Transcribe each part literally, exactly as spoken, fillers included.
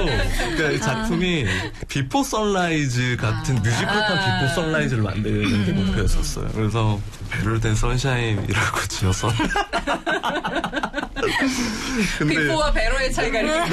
그러니까 이 작품이 비포 선라이즈 같은 아. 뮤지컬판 아. 비포 선라이즈를 만드는 게 목표였었어요. 그래서 배를 댄 선샤인이라고 지어서 근데, 비포와 배로의 차이가 이렇게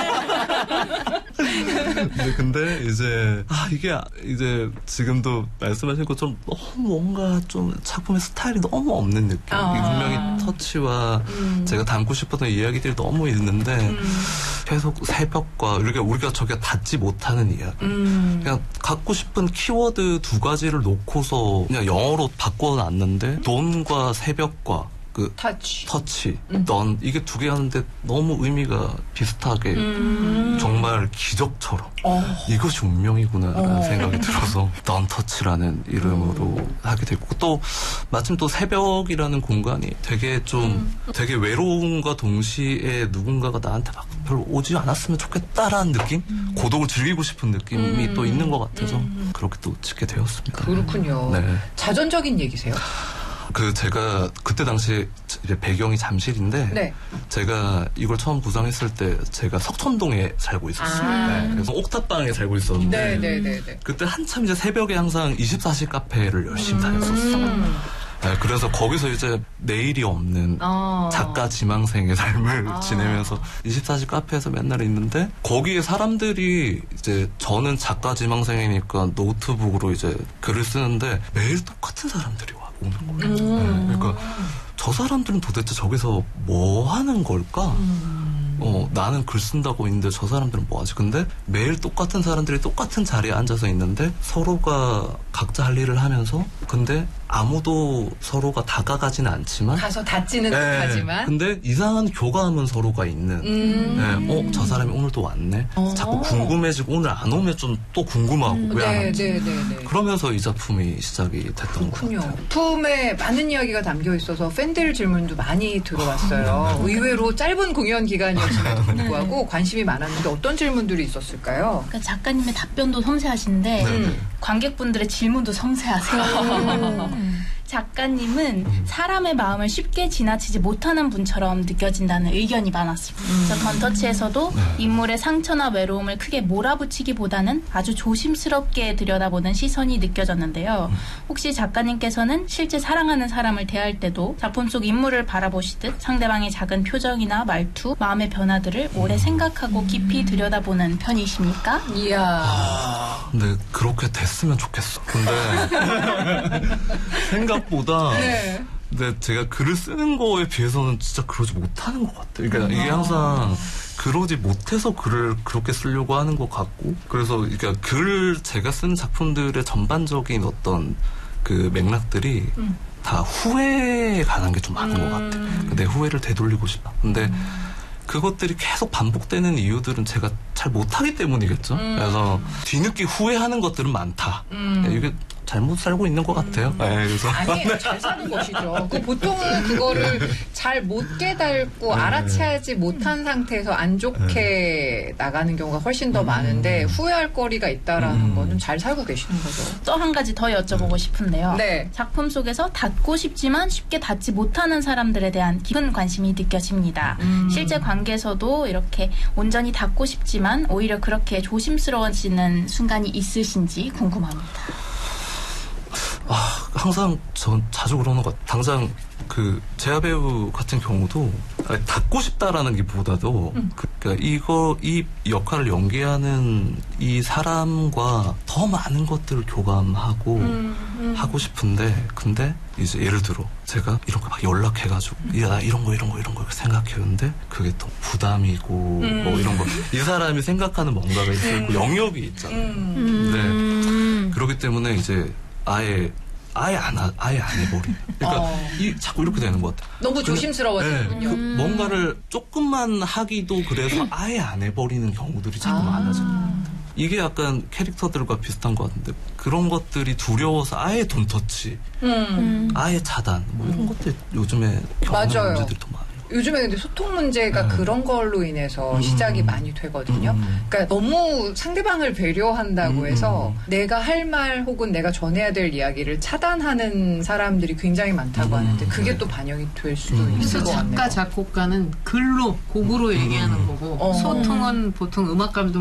근데, 근데 이제 아 이게 이제 지금도 말씀하신 것처럼 너무 뭔가 좀 작품의 스타일이 너무 없는 느낌. 아. 분명히 터치와 음. 제가 담고 싶었던 이야기들이 너무 있는데 음. 계속 새벽과 우리가 우리가 저게 닿지 못하는 이야기. 음. 그냥 갖고 싶은 키워드 두 가지를 놓고서 그냥 영어로 바꿔놨는데 돈과 새벽과 그 터치, 터치, 음. 넌 이게 두 개 하는데 너무 의미가 비슷하게 음. 정말 기적처럼 어. 이것이 운명이구나라는 어. 생각이 들어서 넌 터치라는 이름으로 음. 하게 됐고 또 마침 또 새벽이라는 공간이 되게 좀 음. 되게 외로움과 동시에 누군가가 나한테 막 별로 오지 않았으면 좋겠다라는 느낌, 음. 고독을 즐기고 싶은 느낌이 음. 또 있는 것 같아서 음. 그렇게 또 짓게 되었습니다. 그렇군요. 네. 자전적인 얘기세요? 그 제가 그때 당시에 이제 배경이 잠실인데 네. 제가 이걸 처음 구상했을 때 제가 석천동에 살고 있었어요. 아. 네. 그래서 옥탑방에 살고 있었는데 네, 네, 네, 네. 그때 한참 이제 새벽에 항상 이십사 시 카페를 열심히 음. 다녔었어요. 네, 그래서 거기서 이제 내일이 없는 어. 작가 지망생의 삶을 아. 지내면서 이십사 시 카페에서 맨날 있는데 거기에 사람들이 이제 저는 작가 지망생이니까 노트북으로 이제 글을 쓰는데 매일 똑같은 사람들이 와. 오는 거예요. 음. 네, 그러니까 저 사람들은 도대체 저기서 뭐 하는 걸까? 음. 어, 나는 글 쓴다고 있는데 저 사람들은 뭐 하지? 근데 매일 똑같은 사람들이 똑같은 자리에 앉아서 있는데 서로가 각자 할 일을 하면서 근데 아무도 서로가 다가가지는 않지만 가서 닿지는 네, 못하지만 근데 이상한 교감은 서로가 있는 음. 네, 어, 저 사람이 오늘 또 왔네. 어. 자꾸 궁금해지고 오늘 안 오면 좀 또 궁금하고 음. 왜 안 네, 왔지? 네, 네, 네. 그러면서 이 작품이 시작이 됐던 것 같아요. 작품에 많은 이야기가 담겨 있어서 팬들 질문도 많이 들어왔어요. 네. 의외로 짧은 공연 기간이었음에도 불구하고 네. 관심이 많았는데 어떤 질문들이 있었을까요? 그러니까 작가님의 답변도 섬세하신데 네. 관객분들의 질문도 섬세하세요. 작가님은 음. 사람의 마음을 쉽게 지나치지 못하는 분처럼 느껴진다는 의견이 많았습니다. 음. 그래서 던터치에서도 네. 인물의 상처나 외로움을 크게 몰아붙이기보다는 아주 조심스럽게 들여다보는 시선이 느껴졌는데요. 음. 혹시 작가님께서는 실제 사랑하는 사람을 대할 때도 작품 속 인물을 바라보시듯 상대방의 작은 표정이나 말투, 마음의 변화들을 오래 생각하고 깊이 들여다보는 편이십니까? 이야. 아, 근데 그렇게 됐으면 좋겠어. 근데 생각 보다 네. 근데 제가 글을 쓰는 거에 비해서는 진짜 그러지 못하는 것 같아요. 그러니까 이게 항상 그러지 못해서 글을 그렇게 쓰려고 하는 것 같고 그래서 그러니까 글 제가 쓴 작품들의 전반적인 어떤 그 맥락들이 음. 다 후회에 관한 게 좀 많은 음. 것 같아요. 근데 후회를 되돌리고 싶다. 근데 음. 그것들이 계속 반복되는 이유들은 제가 잘 못하기 때문이겠죠. 음. 그래서 뒤늦게 후회하는 것들은 많다. 음. 이게 잘못 살고 있는 것 같아요. 음. 네, 그래서 아니에요. 잘 사는 것이죠. 그 보통은 그거를 잘 못 깨닫고 네. 알아채지 못한 상태에서 안 좋게 네. 나가는 경우가 훨씬 더 음. 많은데 후회할 거리가 있다라는 음. 거는 잘 살고 계시는 거죠. 또 한 가지 더 여쭤보고 싶은데요. 네. 작품 속에서 닿고 싶지만 쉽게 닿지 못하는 사람들에 대한 깊은 관심이 느껴집니다. 음. 실제 관계에서도 이렇게 온전히 닿고 싶지만 오히려 그렇게 조심스러워지는 순간이 있으신지 궁금합니다. 아, 항상 전 자주 그러는 것 같아요. 당장 그 재하 배우 같은 경우도 아니, 닿고 싶다라는 게 보다도 음. 그, 그러니까 이거 이 역할을 연기하는 이 사람과 더 많은 것들을 교감하고 음, 음. 하고 싶은데 근데 이제 예를 들어 제가 이런 거 막 연락해가지고 음. 야, 나 이런 거 이런 거 이런 거 생각해는데 그게 또 부담이고 음. 뭐 이런 거 이 사람이 생각하는 뭔가가 있고 음. 영역이 있잖아요. 음. 네. 그렇기 때문에 이제 아예 아예 안 하, 아예 안 해버리네. 그러니까 어. 이 자꾸 이렇게 되는 것 같아. 너무 조심스러워지는군요. 네, 그 뭔가를 조금만 하기도 그래서 아예 안 해버리는 경우들이 자꾸 아. 많아지는 것 같아. 이게 약간 캐릭터들과 비슷한 것 같은데 그런 것들이 두려워서 아예 돈터치, 음. 아예 차단 뭐 이런 음. 것들 요즘에 겪는 문제들이 더 많아요. 요즘에 근데 소통 문제가 네. 그런 걸로 인해서 음. 시작이 많이 되거든요. 음. 그러니까 너무 상대방을 배려한다고 음. 해서 내가 할 말 혹은 내가 전해야 될 이야기를 차단하는 사람들이 굉장히 많다고 음. 하는데 그게 네. 또 반영이 될 수도 음. 있을 것 같네요. 작가, 작곡가는 글로, 곡으로 음. 얘기하는 거고 어. 소통은 보통 음악 감독